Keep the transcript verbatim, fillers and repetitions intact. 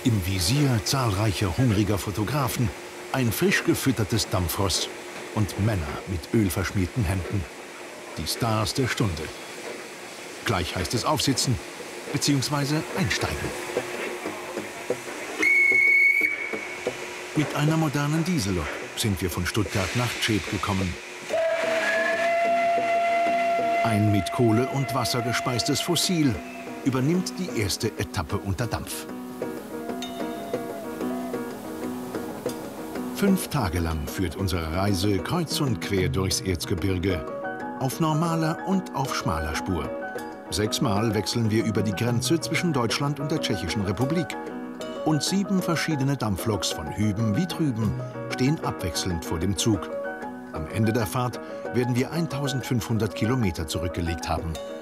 Im Visier zahlreicher hungriger Fotografen ein frisch gefüttertes Dampfross und Männer mit ölverschmierten Händen. Die Stars der Stunde. Gleich heißt es aufsitzen bzw. einsteigen. Mit einer modernen Diesellok sind wir von Stuttgart nach Tscheb gekommen. Ein mit Kohle und Wasser gespeistes Fossil übernimmt die erste Etappe unter Dampf. Fünf Tage lang führt unsere Reise kreuz und quer durchs Erzgebirge, auf normaler und auf schmaler Spur. Sechsmal wechseln wir über die Grenze zwischen Deutschland und der Tschechischen Republik. Und sieben verschiedene Dampfloks von hüben wie drüben stehen abwechselnd vor dem Zug. Am Ende der Fahrt werden wir eintausendfünfhundert Kilometer zurückgelegt haben.